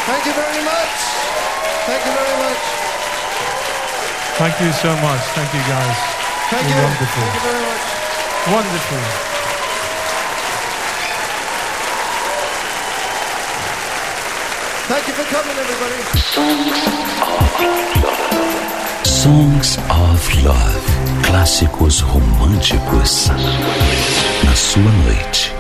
Thank you very much. Thank you very much. Thank you so much. Thank you, guys. Thank You're you. wonderful. Thank you very much. Wonderful. Thank you for coming, everybody. Songs of Love. Clássicos românticos na sua noite.